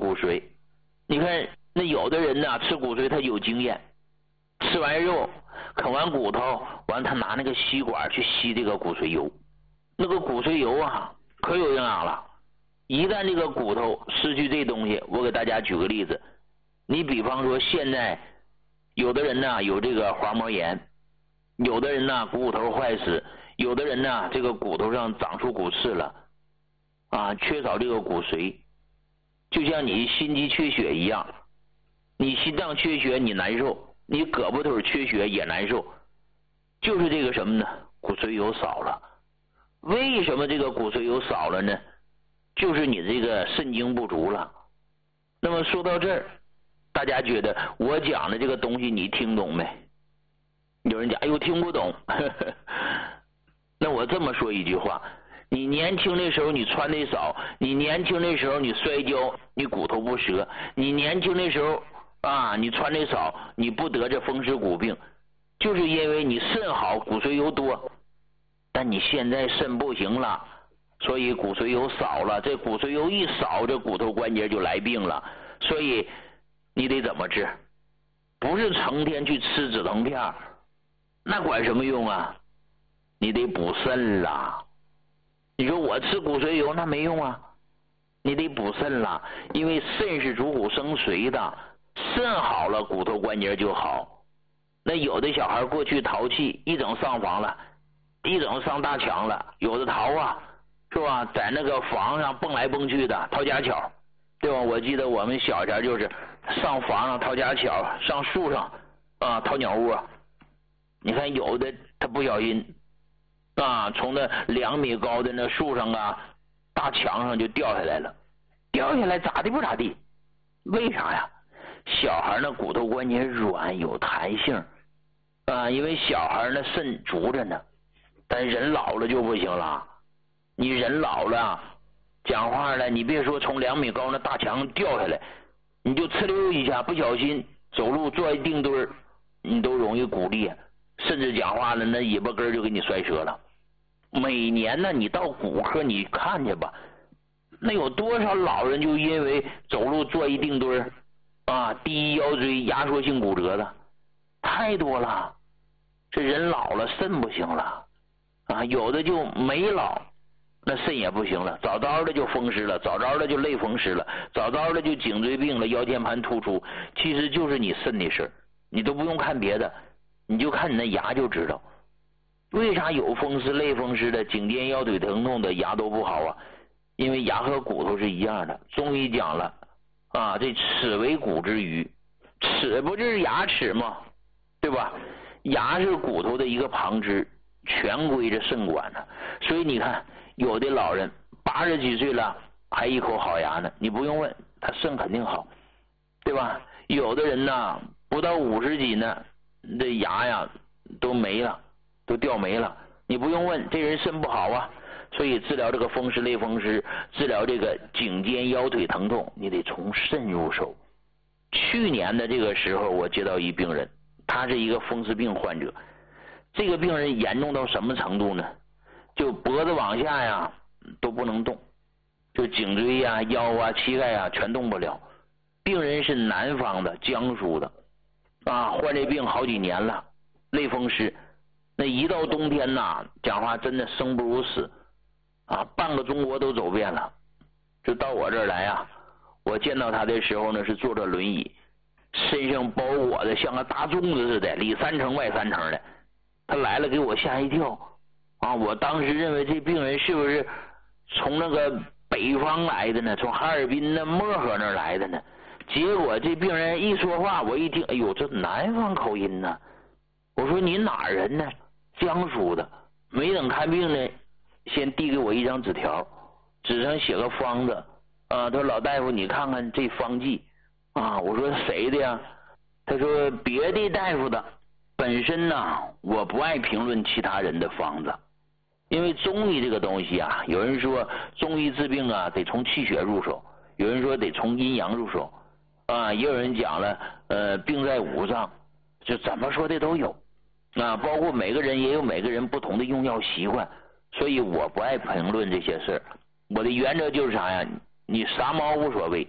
骨髓。你看那有的人呢吃骨髓他有经验，吃完肉啃完骨头完他拿那个吸管去吸这个骨髓油，那个骨髓油啊可有营养了。一旦这个骨头失去这东西，我给大家举个例子，你比方说现在有的人呢有这个滑膜炎，有的人呢股骨头坏死，有的人呢这个骨头上长出骨刺了啊，缺少这个骨髓，就像你心肌缺血一样，你心脏缺血你难受，你胳膊腿缺血也难受，就是这个什么呢？骨髓油少了。为什么这个骨髓油少了呢？就是你这个肾精不足了。那么说到这儿，大家觉得我讲的这个东西你听懂没？有人讲哎呦听不懂那我这么说一句话，你年轻的时候你穿的少，你年轻的时候你摔跤你骨头不折，你年轻的时候啊你穿的少，你不得这风湿骨病，就是因为你肾好骨髓油多。但你现在肾不行了，所以骨髓油少了，这骨髓油一少，这骨头关节就来病了。所以你得怎么治？不是成天去吃止疼片，那管什么用啊？你得补肾啦。你说我吃骨髓油那没用啊，你得补肾啦，因为肾是主骨生髓的，肾好了骨头关节就好。那有的小孩过去淘气，一整上房了，一整上大墙了，有的淘啊，是吧？在那个房上蹦来蹦去的，掏家巧，对吧？我记得我们小前就是上房上掏家巧，上树上啊掏鸟窝。你看有的他不小心啊，从那2米高的那树上啊，大墙上就掉下来了，掉下来咋地不咋地？为啥呀？小孩那骨头关节软有弹性啊，因为小孩那肾足着呢。但人老了就不行了，你人老了讲话了，你别说从2米高那大墙掉下来，你就哧溜一下不小心走路坐一定墩儿，你都容易骨裂，甚至讲话了那尾巴根就给你摔折了。每年呢你到骨科你看去吧，那有多少老人就因为走路坐一定墩儿啊，第一腰椎压缩性骨折的太多了。这人老了肾不行了啊，有的就没老，那肾也不行了，早早的就风湿了，早早的就类风湿了，早早的就颈椎病了，腰间盘突出，其实就是你肾的事儿，你都不用看别的，你就看你那牙就知道。为啥有风湿类风湿的颈肩腰腿疼痛的牙都不好啊？因为牙和骨头是一样的，中医讲了啊，这齿为骨之余，齿不就是牙齿吗？对吧？牙是骨头的一个旁支，全归着肾管呢。所以你看有的老人80几岁了还一口好牙呢，你不用问他肾肯定好，对吧？有的人呢不到50几呢，这牙呀都没了，都掉没了，你不用问这人肾不好啊。所以治疗这个风湿类风湿，治疗这个颈肩腰腿疼痛，你得从肾入手。去年的这个时候我接到一病人，他是一个风湿病患者，这个病人严重到什么程度呢？就脖子往下呀都不能动，就颈椎呀腰啊膝盖呀全动不了。病人是南方的江苏的啊，患这病好几年了，类风湿。那一到冬天呐，讲话真的生不如死啊，半个中国都走遍了。就到我这儿来啊，我见到他的时候呢是坐着轮椅，身上包裹的像个大粽子似的，里3层外3层的。他来了给我吓一跳啊！我当时认为这病人是不是从那个北方来的呢，从哈尔滨的漠河那儿来的呢？结果这病人一说话，我一听，哎呦，这南方口音呢。我说你哪儿人呢？江苏的。没等看病呢，先递给我一张纸条，纸上写个方子啊。他说老大夫你看看这方剂啊。我说谁的呀？他说别的大夫的。本身呢我不爱评论其他人的方子，因为中医这个东西啊，有人说中医治病啊得从气血入手，有人说得从阴阳入手啊，也有人讲了病在五脏，就怎么说的都有啊，包括每个人也有每个人不同的用药习惯，所以我不爱评论这些事儿。我的原则就是啥呀？你啥毛无所谓，